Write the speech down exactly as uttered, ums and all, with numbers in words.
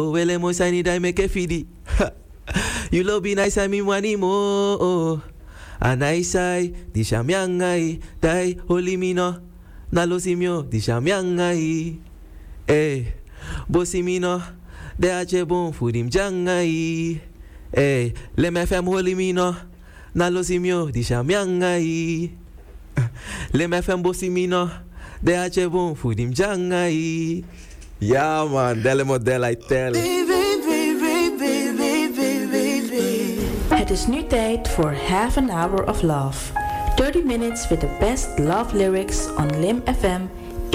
Wele mo sai ni dai me ke fidi. You lo be nice I mi wani mo. Anai sai di shamyangai dai holimino. Na lo simio di shamyangai. Eh, bosimino de ache bon fudim jangai. Eh, le me fem holimino. Na lo simio di shamyangai. Le me fem bosimino de ache bon fudim jangai. Ja man, delle model I tell. Het is nu tijd voor Half an Hour of Love. thirty minutes with the best love lyrics on Lim F M